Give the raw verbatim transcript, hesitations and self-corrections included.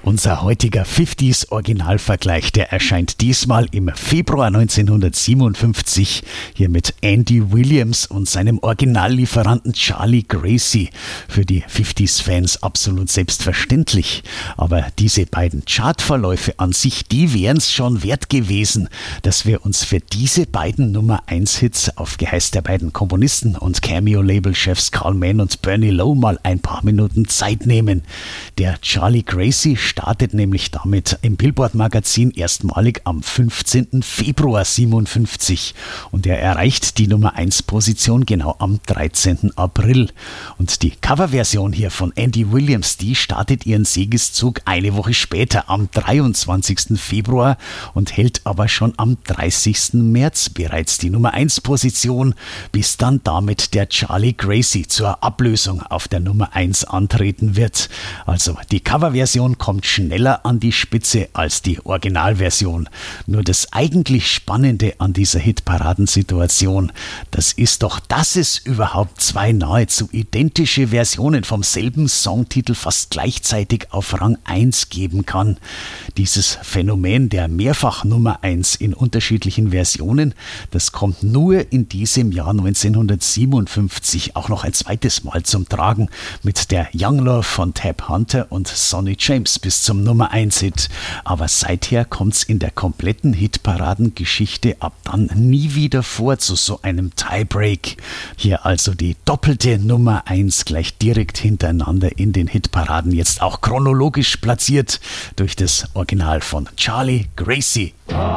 Unser heutiger fünfziger Originalvergleich, der erscheint diesmal im Februar neunzehnhundertsiebenundfünfzig hier mit Andy Williams und seinem Originallieferanten Charlie Gracie. Für die fünfziger-Fans absolut selbstverständlich. Aber diese beiden Chartverläufe an sich, die wären es schon wert gewesen, dass wir uns für diese beiden Nummer eins Hits auf Geheiß der beiden Komponisten und Cameo-Label-Chefs Carl Mann und Bernie Lowe mal ein paar Minuten Zeit nehmen. Der Charlie Gracie startet nämlich damit im Billboard-Magazin erstmalig am fünfzehnten Februar siebenundfünfzig und er erreicht die Nummer eins Position genau am dreizehnten April. Und die Coverversion hier von Andy Williams, die startet ihren Siegeszug eine Woche später am dreiundzwanzigsten Februar und hält aber schon am dreißigsten März bereits die Nummer eins Position, bis dann damit der Charlie Gracie zur Ablösung auf der Nummer eins antreten wird. Also die Coverversion kommt schneller an die Spitze als die Originalversion. Nur das eigentlich Spannende an dieser Hitparadensituation, das ist doch, dass es überhaupt zwei nahezu identische Versionen vom selben Songtitel fast gleichzeitig auf Rang eins geben kann. Dieses Phänomen der Mehrfach-Nummer eins in unterschiedlichen Versionen, das kommt nur in diesem Jahr neunzehnhundertsiebenundfünfzig auch noch ein zweites Mal zum Tragen mit der Young Love von Tab Hunter und Sonny James bis zum Nummer eins Hit. Aber seither kommt es in der kompletten Hitparadengeschichte ab dann nie wieder vor zu so einem Tiebreak. Hier also die doppelte Nummer eins gleich direkt hintereinander in den Hitparaden, jetzt auch chronologisch platziert durch das Original von Charlie Gracie.